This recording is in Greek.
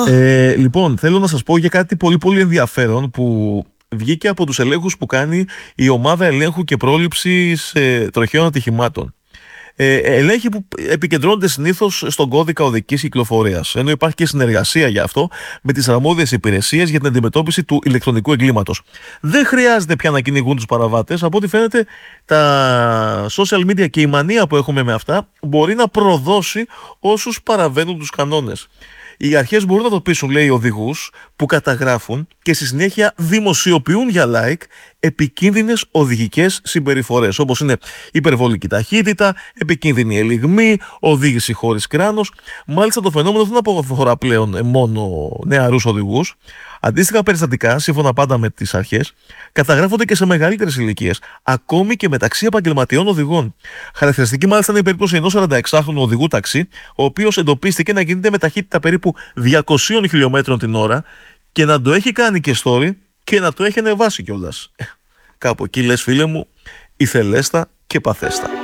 Λοιπόν, θέλω να σας πω για κάτι πολύ πολύ ενδιαφέρον που βγήκε από τους ελέγχους που κάνει η Ομάδα Ελέγχου και Πρόληψης Τροχαίων Ατυχημάτων. Ελέγχοι που επικεντρώνονται συνήθως στον κώδικα οδικής κυκλοφορίας, ενώ υπάρχει και συνεργασία για αυτό με τις αρμόδιες υπηρεσίες για την αντιμετώπιση του ηλεκτρονικού εγκλήματος. Δεν χρειάζεται πια να κυνηγούν τους παραβάτες. Από ό,τι φαίνεται, τα social media και η μανία που έχουμε με αυτά μπορεί να προδώσει όσους παραβαίνουν τους κανόνες. Οι αρχές μπορούν να τοπίσουν, λέει, οδηγούς που καταγράφουν και στη συνέχεια δημοσιοποιούν για like επικίνδυνες οδηγικές συμπεριφορές, όπως είναι υπερβολική ταχύτητα, επικίνδυνη ελιγμή, οδήγηση χωρίς κράνος. Μάλιστα, το φαινόμενο δεν αφορά πλέον μόνο νεαρούς οδηγούς. Αντίστοιχα περιστατικά, σύμφωνα πάντα με τις αρχές, καταγράφονται και σε μεγαλύτερες ηλικίες, ακόμη και μεταξύ επαγγελματιών οδηγών. Χαρακτηριστική μάλιστα είναι η περίπτωση ενός 46χρονου οδηγού ταξί, ο οποίος εντοπίστηκε να κινείται με ταχύτητα περίπου 200 χιλιόμετρων την ώρα και να το έχει κάνει και story και να το έχει ανεβάσει κιόλας. Κάπου εκεί λες, φίλε μου, ηθελέστα και παθέστα.